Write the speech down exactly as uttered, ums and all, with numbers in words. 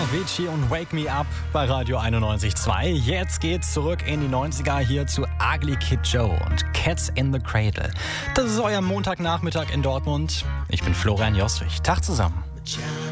Avicii und Wake Me Up bei Radio einundneunzig Komma zwei. Jetzt geht's zurück in die neunziger hier zu Ugly Kid Joe und Cats in the Cradle. Das ist euer Montagnachmittag in Dortmund. Ich bin Florian Joswig. Tag zusammen.